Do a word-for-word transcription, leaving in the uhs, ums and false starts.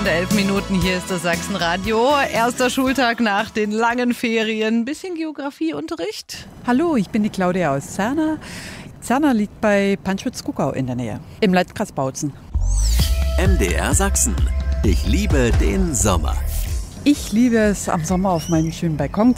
Elf Minuten, hier ist das Sachsenradio. Erster Schultag nach den langen Ferien. Bisschen Geografieunterricht. Hallo, ich bin die Claudia aus Zerna. Zerna liegt bei Panschwitz-Kuckau in der Nähe, im Landkreis Bautzen. M D R Sachsen. Ich liebe den Sommer. Ich liebe es, am Sommer auf meinen schönen Balkon